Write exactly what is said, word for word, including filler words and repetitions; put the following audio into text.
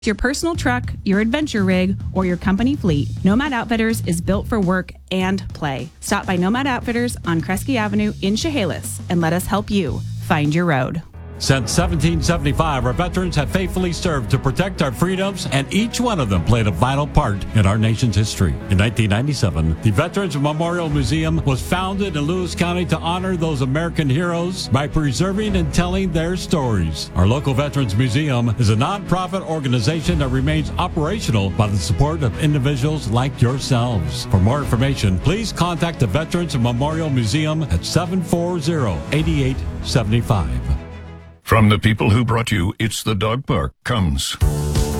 Your personal truck, your adventure rig, or your company fleet, Nomad Outfitters is built for work and play. Stop by Nomad Outfitters on Kresge Avenue in Chehalis and let us help you find your road. Since seventeen seventy-five, our veterans have faithfully served to protect our freedoms, and each one of them played a vital part in our nation's history. In nineteen ninety-seven, the Veterans Memorial Museum was founded in Lewis County to honor those American heroes by preserving and telling their stories. Our local Veterans Museum is a nonprofit organization that remains operational by the support of individuals like yourselves. For more information, please contact the Veterans Memorial Museum at seven four zero, eight eight seven five. From the people who brought you It's the Dog Park comes